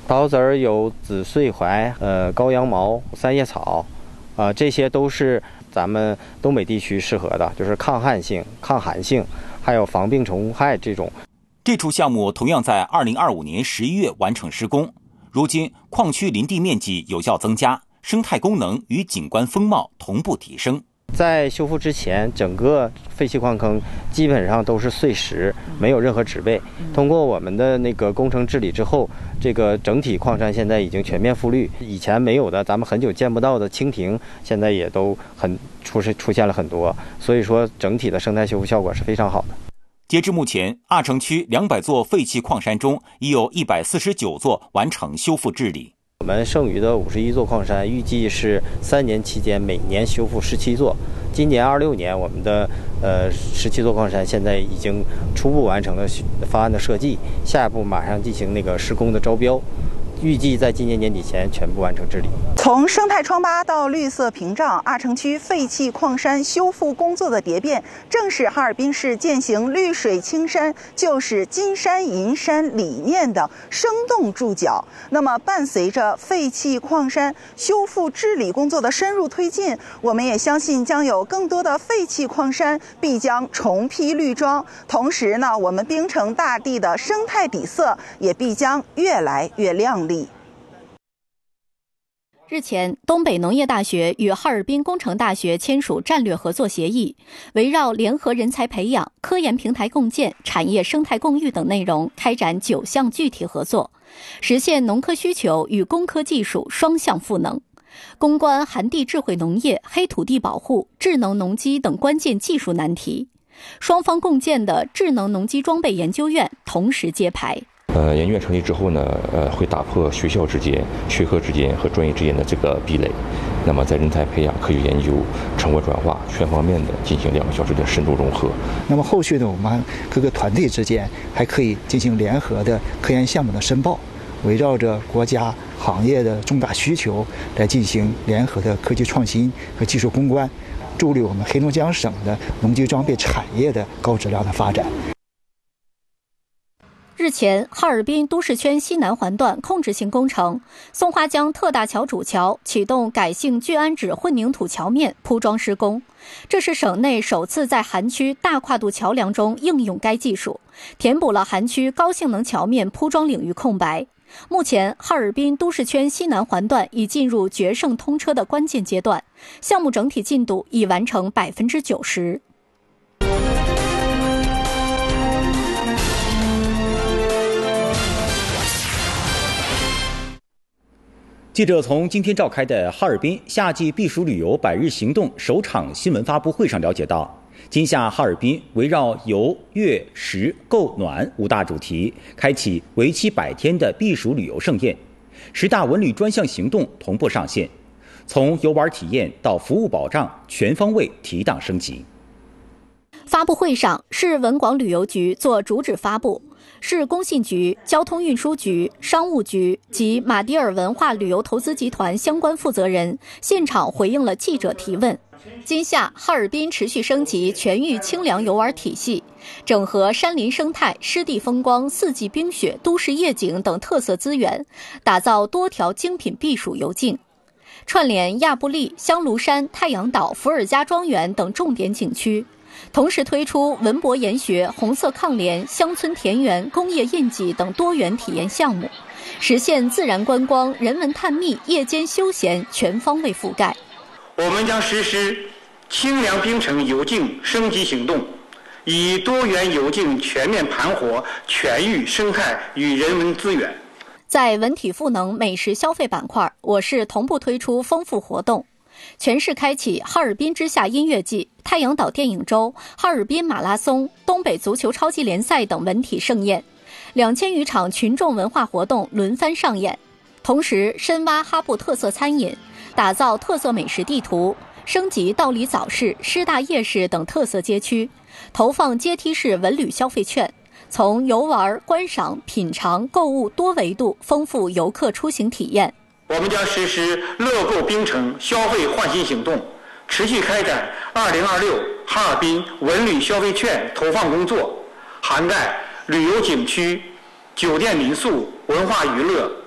桃子儿有紫穗槐、羔羊毛、三叶草，这些都是咱们东北地区适合的，就是抗旱性、抗寒性，还有防病虫害这种。 这处项目同样在2025年11月完成施工，如今矿区林地面积有效增加，生态功能与景观风貌同步提升。 在修复之前，整个废弃矿坑基本上都是碎石，没有任何植被。通过我们的那个工程治理之后，这个整体矿山现在已经全面复绿，以前没有的，咱们很久见不到的蜻蜓，现在也都出现了很多。所以说，整体的生态修复效果是非常好的。 截至目前，阿城区200座废弃矿山中，已有149座完成修复治理。 我们剩余的51座矿山，预计是3年期间每年修复17座。今年26年，我们的17座矿山现在已经初步完成了方案的设计，下一步马上进行那个施工的招标。预计在今年年底前全部完成治理。 从生态疮疤到绿色屏障，阿城区废弃矿山修复工作的蝶变，正是哈尔滨市践行绿水青山就是金山银山理念的生动注脚。那么，伴随着废弃矿山修复治理工作的深入推进，我们也相信将有更多的废弃矿山必将重披绿装。同时呢，我们冰城大地的生态底色也必将越来越亮丽。 日前，东北农业大学与哈尔滨工程大学签署战略合作协议，围绕联合人才培养、科研平台共建、产业生态共育等内容开展9项具体合作，实现农科需求与工科技术双向赋能，攻关寒地智慧农业、黑土地保护、智能农机等关键技术难题。双方共建的智能农机装备研究院同时揭牌。 研究院成立之后呢，会打破学校之间、学科之间和专业之间的这个壁垒。那么在人才培养、科学研究、成果转化全方面的进行2个小时的深度融合。 那么后续呢，我们各个团队之间还可以进行联合的科研项目的申报，围绕着国家行业的重大需求来进行联合的科技创新和技术攻关，助力我们黑龙江省的农机装备产业的高质量的发展。 日前，哈尔滨都市圈西南环段控制性工程松花江特大桥主桥启动改性聚氨酯混凝土桥面铺装施工，这是省内首次在涵区大跨度桥梁中应用该技术，填补了涵区高性能桥面铺装领域空白。目前，哈尔滨都市圈西南环段已进入决胜通车的关键阶段，项目整体进度已完成90%。 记者从今天召开的哈尔滨夏季避暑旅游100日行动首场新闻发布会上了解到，今夏哈尔滨围绕游、乐、食、购、暖5大主题，开启为期100天的避暑旅游盛宴，10大文旅专项行动同步上线，从游玩体验到服务保障，全方位提档升级。 发布会上，市文广旅游局作主旨发布，市工信局、交通运输局、商务局及马迭尔文化旅游投资集团相关负责人现场回应了记者提问。今夏，哈尔滨持续升级全域清凉游玩体系，整合山林生态、湿地风光、四季冰雪、都市夜景等特色资源，打造多条精品避暑游径，串联亚布力、香炉山、太阳岛、伏尔加庄园等重点景区。同时推出文博研学、红色抗联、乡村田园、工业印记等多元体验项目，实现自然观光、人文探秘、夜间休闲全方位覆盖。 我们将实施清凉冰城游径升级行动，以多元游径全面盘活全域生态与人文资源。 在文体赋能美食消费板块，我市同步推出丰富活动，全市开启哈尔滨之夏音乐季、太阳岛电影周、哈尔滨马拉松、东北足球超级联赛等文体盛宴，2000余场群众文化活动轮番上演。同时深挖哈部特色餐饮，打造特色美食地图，升级道里早市、师大夜市等特色街区，投放阶梯式文旅消费券，从游玩、观赏、品尝、购物多维度丰富游客出行体验。 我们将实施乐购冰城消费换新行动，持续开展2026哈尔滨文旅消费券投放工作，涵盖旅游景区、酒店民宿、文化娱乐、